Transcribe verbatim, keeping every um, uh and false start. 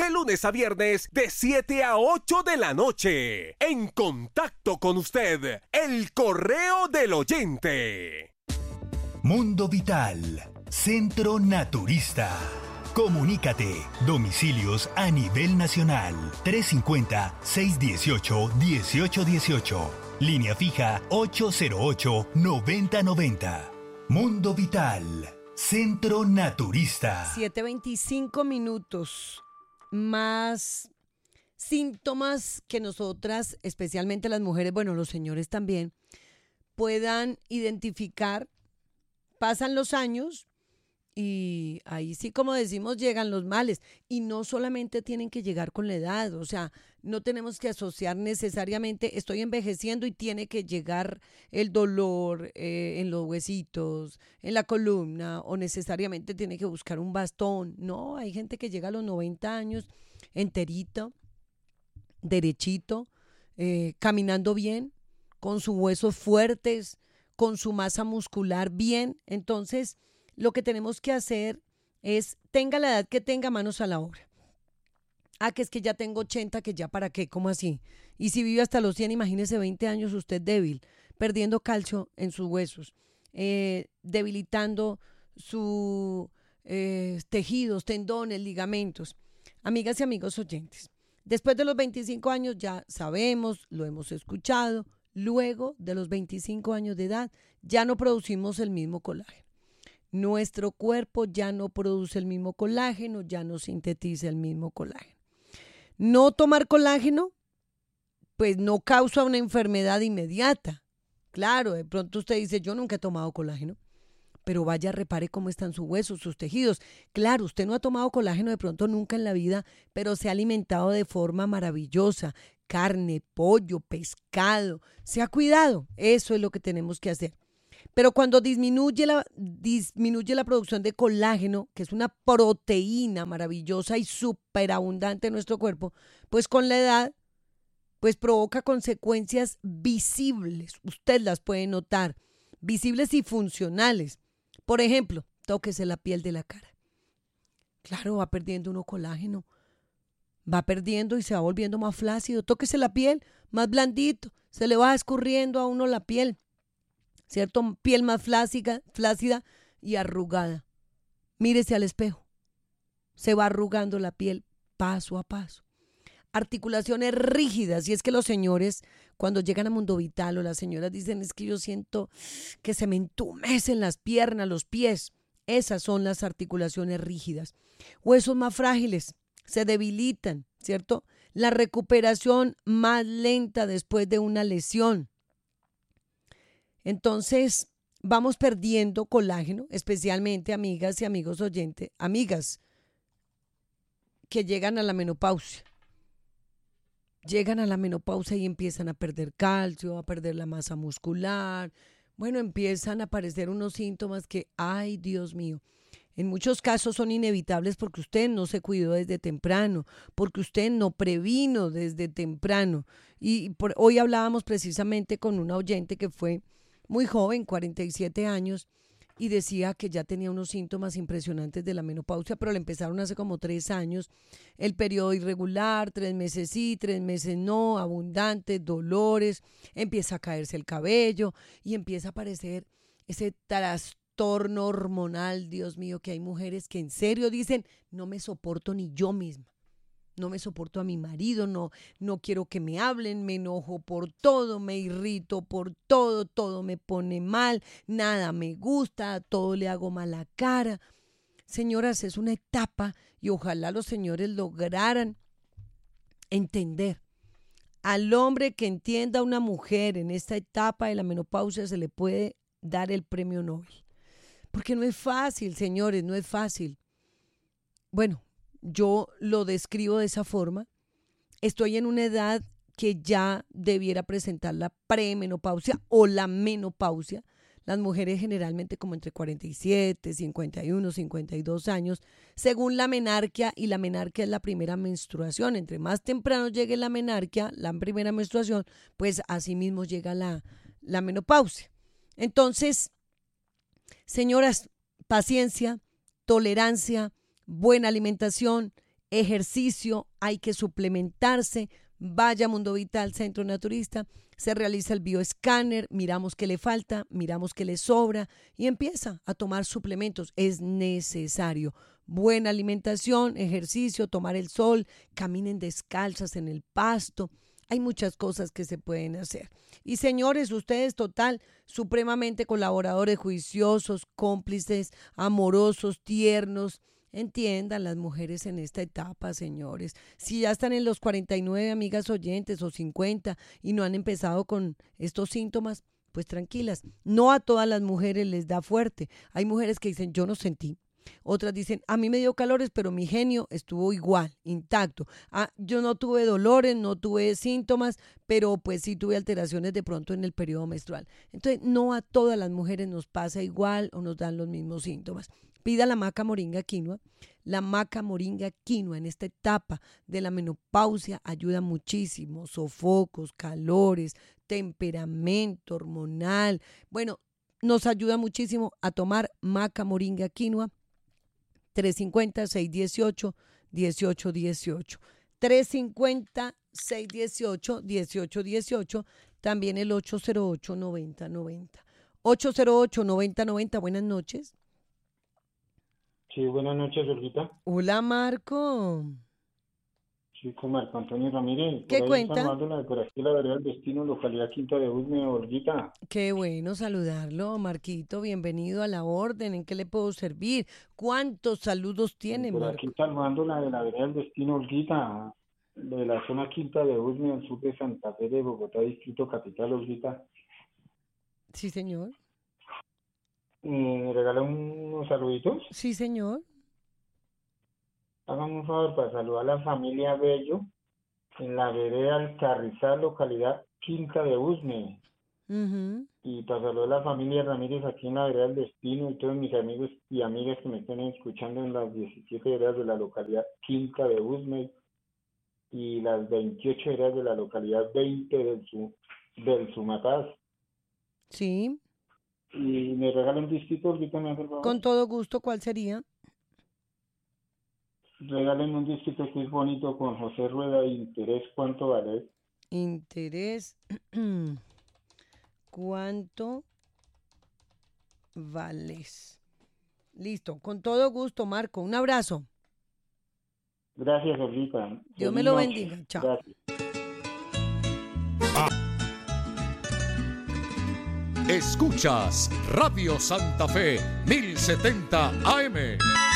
de lunes a viernes de siete a ocho de la noche. En contacto con usted, el correo del oyente. Mundo Vital, Centro Naturista. Comunícate. Domicilios a nivel nacional. trescientos cincuenta, seiscientos dieciocho, dieciocho dieciocho. Línea fija ocho cero ocho, noventa noventa. Mundo Vital, Centro Naturista. siete veinticinco minutos. Más síntomas que nosotras, especialmente las mujeres, bueno, los señores también, puedan identificar. Pasan los años y ahí sí, como decimos, llegan los males. Y no solamente tienen que llegar con la edad, o sea, no tenemos que asociar necesariamente, estoy envejeciendo y tiene que llegar el dolor eh, en los huesitos, en la columna, o necesariamente tiene que buscar un bastón. No, hay gente que llega a los noventa años enterito, derechito, eh, caminando bien, con sus huesos fuertes, con su masa muscular bien. Entonces, lo que tenemos que hacer es, tenga la edad que tenga, manos a la obra. Ah, que es que ya tengo ochenta, que ya para qué, ¿cómo así? Y si vive hasta los cien, imagínese veinte años usted débil, perdiendo calcio en sus huesos, eh, debilitando sus eh, tejidos, tendones, ligamentos. Amigas y amigos oyentes, después de los veinticinco años ya sabemos, lo hemos escuchado, luego de los veinticinco años de edad ya no producimos el mismo colágeno. Nuestro cuerpo ya no produce el mismo colágeno, ya no sintetiza el mismo colágeno. No tomar colágeno, pues no causa una enfermedad inmediata. Claro, de pronto usted dice, yo nunca he tomado colágeno, pero vaya, repare cómo están sus huesos, sus tejidos. Claro, usted no ha tomado colágeno de pronto nunca en la vida, pero se ha alimentado de forma maravillosa. Carne, pollo, pescado, se ha cuidado. Eso es lo que tenemos que hacer. Pero cuando disminuye la, disminuye la producción de colágeno, que es una proteína maravillosa y superabundante en nuestro cuerpo, pues con la edad, pues provoca consecuencias visibles. Usted las puede notar, visibles y funcionales. Por ejemplo, tóquese la piel de la cara. Claro, va perdiendo uno colágeno. Va perdiendo y se va volviendo más flácido. Tóquese la piel, más blandito. Se le va escurriendo a uno la piel. ¿Cierto? Piel más flácida, flácida y arrugada. Mírese al espejo. Se va arrugando la piel paso a paso. Articulaciones rígidas. Y es que los señores, cuando llegan a Mundo Vital, o las señoras dicen, es que yo siento que se me entumecen las piernas, los pies. Esas son las articulaciones rígidas. Huesos más frágiles. Se debilitan, ¿cierto? La recuperación más lenta después de una lesión. Entonces, vamos perdiendo colágeno, especialmente amigas y amigos oyentes, amigas que llegan a la menopausia. Llegan a la menopausia y empiezan a perder calcio, a perder la masa muscular. Bueno, empiezan a aparecer unos síntomas que, ay, Dios mío, en muchos casos son inevitables porque usted no se cuidó desde temprano, porque usted no previno desde temprano. Y por, hoy hablábamos precisamente con una oyente que fue muy joven, cuarenta y siete años, y decía que ya tenía unos síntomas impresionantes de la menopausia, pero le empezaron hace como tres años. El periodo irregular, tres meses sí, tres meses no, abundantes, dolores, empieza a caerse el cabello y empieza a aparecer ese trastorno hormonal. Dios mío, que hay mujeres que en serio dicen, no me soporto ni yo misma. No me soporto a mi marido, no, no quiero que me hablen, me enojo por todo, me irrito por todo, todo me pone mal, nada me gusta, todo le hago mala cara. Señoras, es una etapa y ojalá los señores lograran entender. Al hombre que entienda a una mujer en esta etapa de la menopausia se le puede dar el premio Nobel. Porque no es fácil, señores, no es fácil. Bueno, yo lo describo de esa forma. Estoy en una edad que ya debiera presentar la premenopausia o la menopausia. Las mujeres generalmente como entre cuarenta y siete, cincuenta y uno, cincuenta y dos años, según la menarquia, y la menarquia es la primera menstruación. Entre más temprano llegue la menarquia, la primera menstruación, pues así mismo llega la, la menopausia. Entonces, señoras, paciencia, tolerancia, buena alimentación, ejercicio, hay que suplementarse. Vaya a Mundo Vital, Centro Naturista, se realiza el bioescáner, miramos qué le falta, miramos qué le sobra y empieza a tomar suplementos. Es necesario. Buena alimentación, ejercicio, tomar el sol, caminen descalzas en el pasto. Hay muchas cosas que se pueden hacer. Y señores, ustedes total, supremamente colaboradores, juiciosos, cómplices, amorosos, tiernos. Entiendan las mujeres en esta etapa, señores. Si ya están en los cuarenta y nueve, amigas oyentes, o cincuenta, y no han empezado con estos síntomas, pues tranquilas. No a todas las mujeres les da fuerte. Hay mujeres que dicen, yo no sentí. Otras dicen, a mí me dio calores, pero mi genio estuvo igual, intacto. Ah, yo no tuve dolores, no tuve síntomas, pero pues sí tuve alteraciones de pronto en el periodo menstrual. Entonces, no a todas las mujeres nos pasa igual o nos dan los mismos síntomas. Pida la maca moringa quinoa. La maca moringa quinoa en esta etapa de la menopausia ayuda muchísimo. Sofocos, calores, temperamento hormonal. Bueno, nos ayuda muchísimo a tomar maca moringa quinoa. tres cinco cero, seis uno ocho, uno ocho uno ocho. tres cinco cero, seis uno ocho, uno ocho uno ocho. También el ocho cero ocho, noventa noventa. ocho cero ocho, noventa noventa. Buenas noches. Sí, buenas noches, Olguita. Hola, Marco. Sí, con Marco Antonio Ramírez. ¿Qué por ahí cuenta? saludándola, por aquí la vereda del destino, localidad Quinta de Usme, Olguita. Qué bueno saludarlo, Marquito. Bienvenido a la orden. ¿En qué le puedo servir? ¿Cuántos saludos tiene, Por Marco? aquí saludándola de la vereda del destino, Olguita, de la zona Quinta de Usme, al sur de Santa Fe de Bogotá, distrito capital, Olguita. Sí, señor. Eh, ¿Me regala unos saluditos? Sí, señor. Háganme un favor para saludar a la familia Bello en la vereda del Carrizal, localidad Quinta de Usme. Uh-huh. Y para saludar a la familia Ramírez aquí en la vereda del destino y todos mis amigos y amigas que me estén escuchando en las diecisiete veredas de la localidad Quinta de Usme y las veintiocho veredas de la localidad veinte del, Su, del Sumataz. Sí. Y me regalan un disquito, ahorita me hace el favor. Con todo gusto, ¿cuál sería? Regalen un disquito que es bonito con José Rueda, Interés, ¿cuánto vale? Interés. ¿Cuánto vales? Listo, con todo gusto, Marco. Un abrazo. Gracias, Olguita. Dios me lo bendiga. Chao. Gracias. Escuchas Radio Santa Fe mil setenta A M.